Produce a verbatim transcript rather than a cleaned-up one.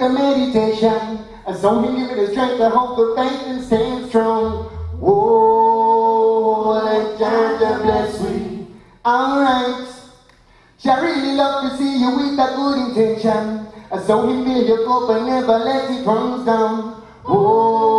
a meditation. So he give me the strength to hold the faith and stand strong. Whoa, let Jah bless we. Alright. I really love to see you with a good intention. So he fill your cup and never let it run down. Whoa.